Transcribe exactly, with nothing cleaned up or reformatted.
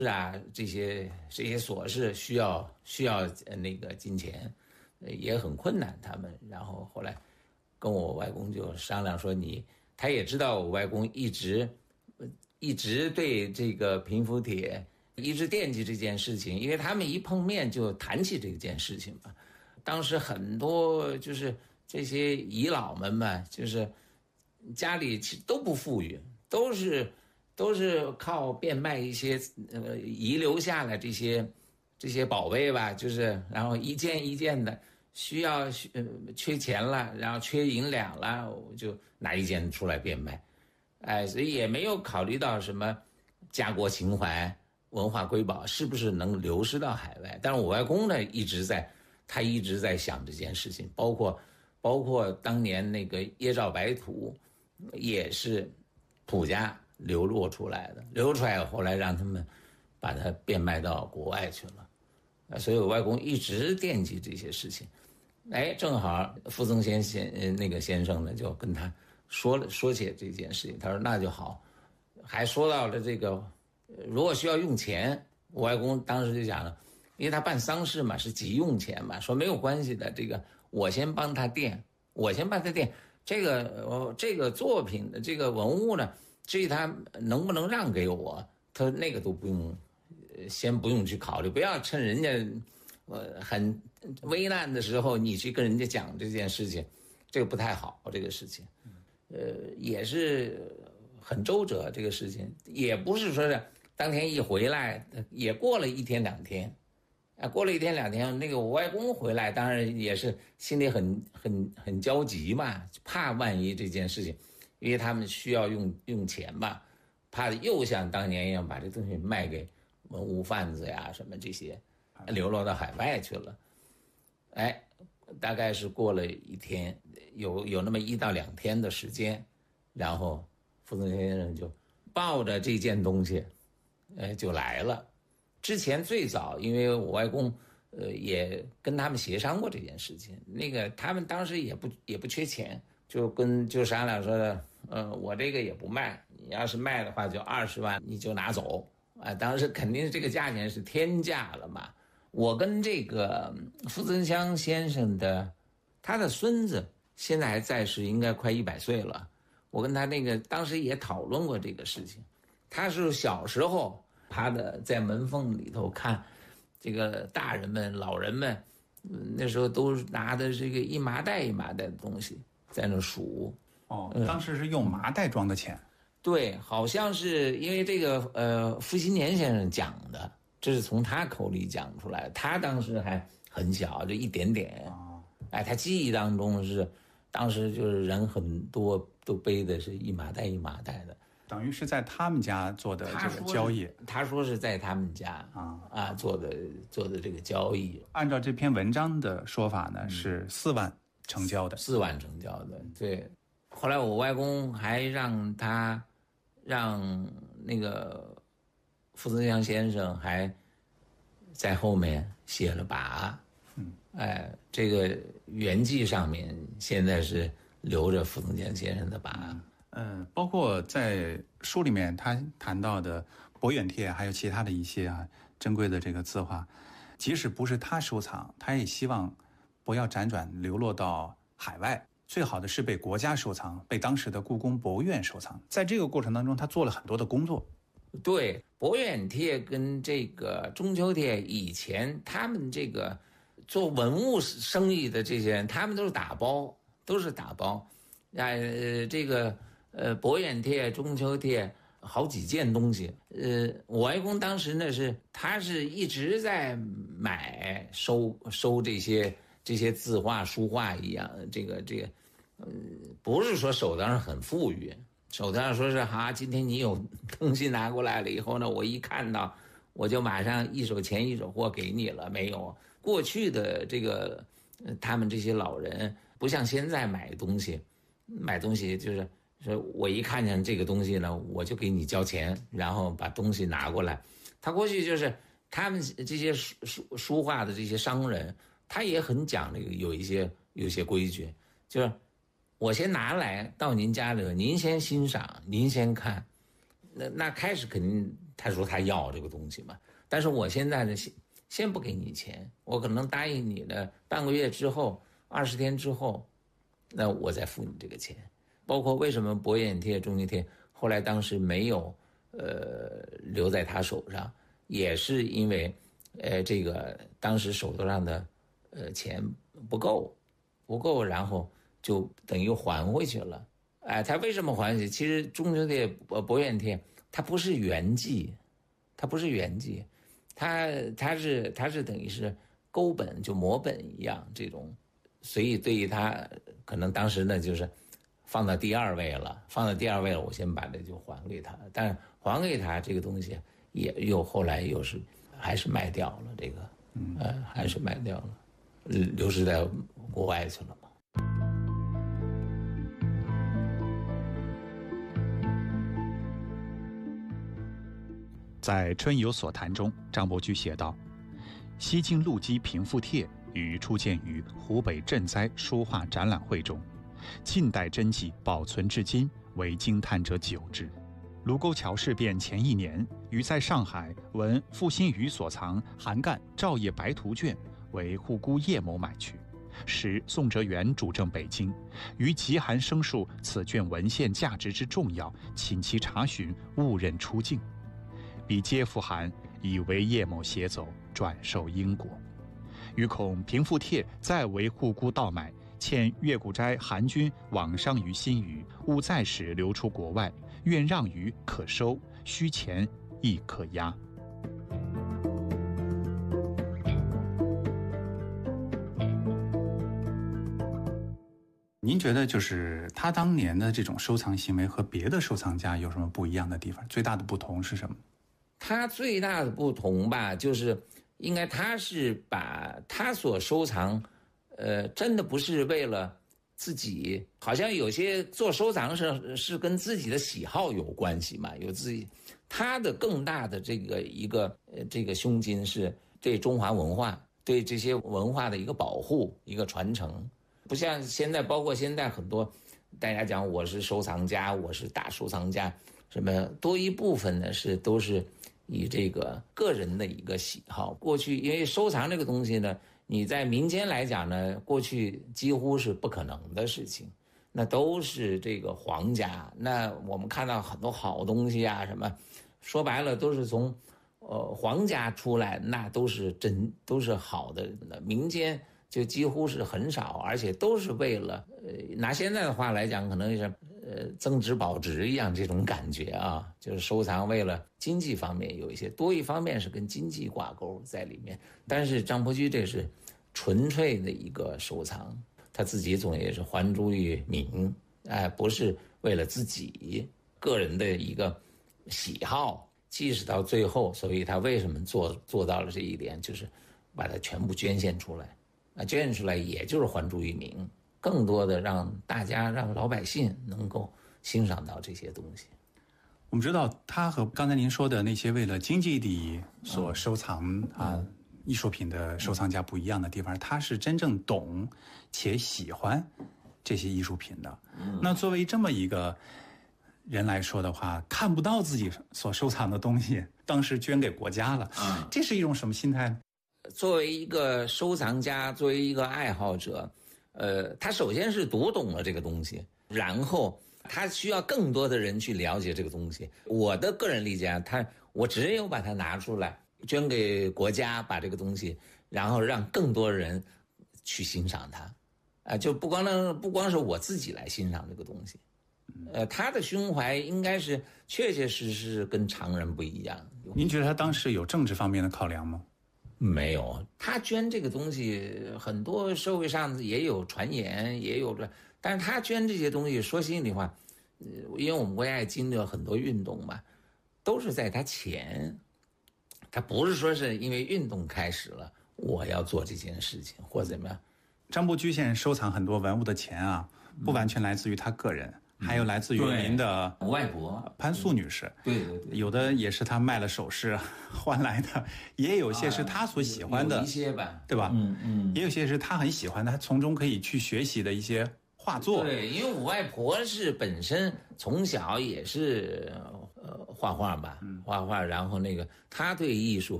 是啊，这些这些琐事需要需要那个金钱，也很困难他们。然后后来跟我外公就商量说你，他也知道我外公一直一直对这个平福帖一直惦记这件事情，因为他们一碰面就谈起这件事情嘛。当时很多就是这些遗老们嘛，就是家里都不富裕，都是都是靠变卖一些呃遗留下来这些这些宝贝吧，就是然后一件一件的需要呃缺钱了，然后缺银两了，我就拿一件出来变卖，哎，所以也没有考虑到什么家国情怀、文化瑰宝是不是能流失到海外。但是我外公呢，一直在他一直在想这件事情，包括包括当年那个耶照白图，也是普家流落出来的，流出来后来让他们把它变卖到国外去了，所以我外公一直惦记这些事情。哎，正好傅增先先那个先生呢，就跟他说了说起这件事情，他说那就好，还说到了这个如果需要用钱，我外公当时就讲了，因为他办丧事嘛，是急用钱嘛，说没有关系的，这个我先帮他垫，我先帮他垫，这个呃这个作品的这个文物呢，至于他能不能让给我，他那个都不用，先不用去考虑，不要趁人家呃很危难的时候你去跟人家讲这件事情，这个不太好，这个事情，呃也是很周折，这个事情也不是说是当天一回来，也过了一天两天。啊，过了一天两天，那个我外公回来，当然也是心里很很很焦急嘛，怕万一这件事情，因为他们需要用用钱嘛，怕又像当年一样把这东西卖给文物贩子呀什么这些，流落到海外去了。哎，大概是过了一天，有有那么一到两天的时间，然后傅增先生就抱着这件东西，哎，就来了。之前最早，因为我外公，呃，也跟他们协商过这件事情。那个他们当时也不也不缺钱，就跟就商量说的，呃，我这个也不卖，你要是卖的话就二十万，你就拿走啊。当时肯定这个价钱是天价了嘛。我跟这个傅增湘先生的他的孙子现在还在世，应该快一百岁了。我跟他那个当时也讨论过这个事情。他是小时候。他的在门缝里头看，这个大人们、老人们，嗯、那时候都拿的这个一麻袋一麻袋的东西在那数。 哦，当时是用麻袋装的钱。嗯、 对，好像是因为这个呃，傅新年先生讲的，这是从他口里讲出来的。他当时还很小，就一点点。哦，哎，他记忆当中是，当时就是人很多都背的是一麻袋一麻袋的。 等于是在他们家做的这个交易。 他说是在他们家啊啊做的做的这个交易。 按照这篇文章的说法呢，嗯、是四万成交的。 四万成交的，对。后来我外公还让他让那个傅增湘先生还在后面写了跋。嗯，哎，这个原迹上面现在是留着傅增湘先生的跋。嗯嗯，包括在书里面他谈到的博远帖，还有其他的一些啊珍贵的这个字画，即使不是他收藏，他也希望不要辗转流落到海外，最好的是被国家收藏，被当时的故宫博物院收藏。在这个过程当中，他做了很多的工作。 对，博远帖跟这个中秋帖以前他们这个做文物生意的这些人，他们都是打包，都是打包，呃，这个。呃，博远帖、中秋帖，好几件东西。呃，我外公当时呢是，他是一直在买、收、收这些这些字画、书画一样。这个这个，呃，不是说手头上很富裕，手头上说是哈，今天你有东西拿过来了以后呢，我一看到，我就马上一手钱一手货给你了。没有，过去的这个，呃、他们这些老人不像现在买东西，买东西就是。说我一看见这个东西呢，我就给你交钱，然后把东西拿过来。他过去就是他们这些书书书画的这些商人，他也很讲这个有一些有一些规矩，就是我先拿来到您家里，您先欣赏，您先看。那那开始肯定他说他要这个东西嘛，但是我现在呢，先先不给你钱，我可能答应你呢，半个月之后、二十天之后，那我再付你这个钱。包括为什么博眼贴、中医贴后来当时没有呃留在他手上，也是因为呃这个当时手头上的呃钱不够，不够，然后就等于还回去了。哎，他为什么还回去？其实中医贴、博眼贴。它不是原剂，它不是原剂，它它是它是等于是勾本就摹本一样这种，所以对于它可能当时呢就是放到第二位了，放到第二位了，我先把这就还给他，但是还给他这个东西也又后来又是还是卖掉了这个，呃还是卖掉了，流失在国外去了嘛。 在《春有所谈》中，张伯驹写道：“西京陆基平复帖与出现于湖北赈灾书画展览会中，近代真迹保存至今，为惊叹者久之。卢沟桥事变前一年，于在上海闻傅心宇所藏韩干《照叶白图》卷为户姑叶某买去，使宋哲元主政北京，于极寒生述此卷文献价值之重要，请其查询，误认出境。彼皆复函，以为叶某携走，转授英国。余恐平复帖再为户姑盗买，欠岳谷斋韩君往商于新余，勿再使流出国外，愿让于可收，需钱亦可押。” 您觉得就是他当年的这种收藏行为和别的收藏家有什么不一样的地方？最大的不同是什么？ 他最大的不同吧，就是应该他是把他所收藏，呃，真的不是为了自己，好像有些做收藏是是跟自己的喜好有关系嘛，有自己，他的更大的这个一个呃这个胸襟是对中华文化、对这些文化的一个保护、一个传承，不像现在，包括现在很多大家讲我是收藏家，我是大收藏家，什么多一部分呢是都是。以这个个人的一个喜好，过去因为收藏这个东西呢，你在民间来讲呢，过去几乎是不可能的事情，那都是这个皇家。那我们看到很多好东西啊，什么，说白了都是从呃皇家出来，那都是真都是好的，民间就几乎是很少，而且都是为了呃拿现在的话来讲，可能是。呃，增值保值一样这种感觉啊，就是收藏为了经济方面有一些多一方面是跟经济挂钩在里面，但是张伯驹这是纯粹的一个收藏，他自己总也是还诸于民，哎、呃，不是为了自己个人的一个喜好，即使到最后，所以他为什么做做到了这一点，就是把它全部捐献出来，啊，捐献出来也就是还诸于民。更多的让大家、让老百姓能够欣赏到这些东西。 我们知道，他和刚才您说的那些为了经济利益所收藏、嗯、啊、嗯、艺术品的收藏家不一样的地方，他是真正懂且喜欢这些艺术品的。嗯、那作为这么一个人来说的话，看不到自己所收藏的东西，当时捐给国家了，嗯、这是一种什么心态？ 作为一个收藏家，作为一个爱好者。呃，他首先是读懂了这个东西，然后他需要更多的人去了解这个东西。我的个人理解啊，他我只有把它拿出来捐给国家，把这个东西，然后让更多人去欣赏它，啊、呃，就不光能不光是我自己来欣赏这个东西，呃，他的胸怀应该是确确实实跟常人不一样。 您觉得他当时有政治方面的考量吗？ 没有，他捐这个东西，很多社会上也有传言，也有这，但是他捐这些东西，说心里话，因为我们国家也经历了很多运动嘛，都是在他前，他不是说是因为运动开始了，我要做这件事情或者怎么样。 张伯驹现在收藏很多文物的钱啊，不完全来自于他个人。嗯，还有来自于您的外婆潘素女士， 对对对， 有的也是她卖了首饰换来的，也有些是她所喜欢的， 有一些吧， 对吧？ 嗯嗯， 也有些是她很喜欢的，她从中可以去学习的一些画作。 对，因为我外婆是本身从小也是画画吧，画画，然后那个他对艺术